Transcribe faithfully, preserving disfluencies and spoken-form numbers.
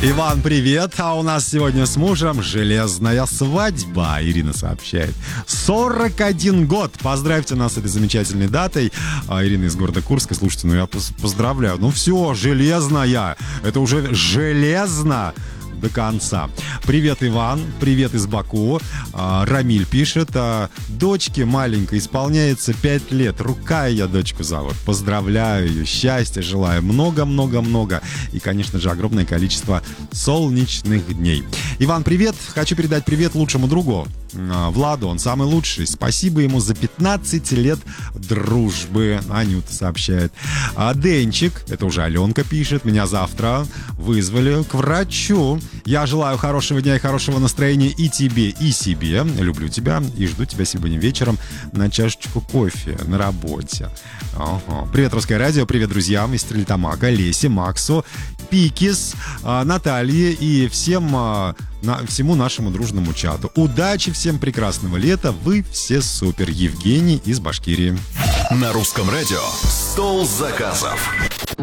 Иван, привет! А у нас сегодня с мужем железная свадьба, Ирина сообщает. сорок один год! Поздравьте нас с этой замечательной датой. А, Ирина из города Курска. Слушайте, ну я поздравляю. Ну все, железная. Это уже железно до конца. Привет, Иван. Привет из Баку. А, Рамиль пишет. А, дочке маленькой исполняется пять лет. Рукая дочку зовут. Поздравляю ее. Счастья желаю. Много-много-много. И, конечно же, огромное количество солнечных дней. Иван, привет. Хочу передать привет лучшему другу. А, Владу. Он самый лучший. Спасибо ему за пятнадцать лет дружбы. Анюта сообщает. А Денчик, это уже Аленка пишет. Меня завтра вызвали к врачу. Я желаю хорошего дня и хорошего настроения и тебе, и себе. Люблю тебя и жду тебя сегодня вечером на чашечку кофе на работе. Ага. Привет, Русское радио, привет друзьям из Стерлитамака, Лесе, Максу, Пикис, Наталье и всем, на, всему нашему дружному чату. Удачи, всем прекрасного лета, вы все супер. Евгений из Башкирии. На Русском радио «Стол заказов».